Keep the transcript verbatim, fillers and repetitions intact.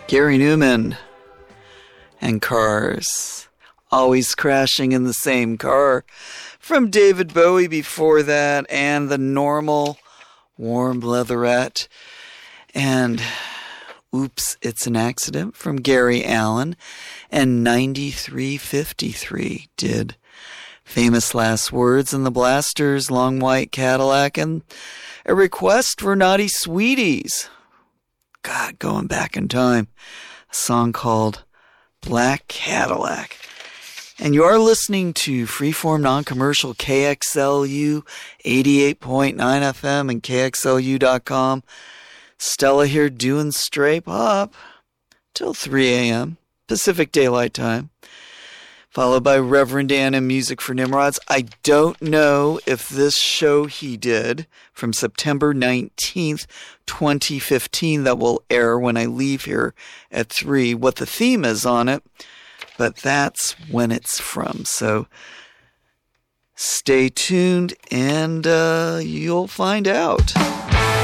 Gary Newman and Cars. Always Crashing in the Same Car. From David Bowie before that, and The Normal, Warm Leatherette. And Oops, It's an Accident from Gary Allan. And ninety-three fifty-three did Famous Last Words and the Blasters, Long White Cadillac, and A Request for Naughty Sweeties. God, going back in time. A song called Black Cadillac. And you are listening to Freeform Non-Commercial K X L U eighty-eight point nine F M and K X L U dot com. Stella here doing Stray Pop till three a.m. Pacific Daylight Time. Followed by Reverend Dan and Music for Nimrods. I don't know if this show he did from September nineteenth, twenty fifteen, that will air when I leave here at three, what the theme is on it. But that's when it's from. So stay tuned and uh, you'll find out.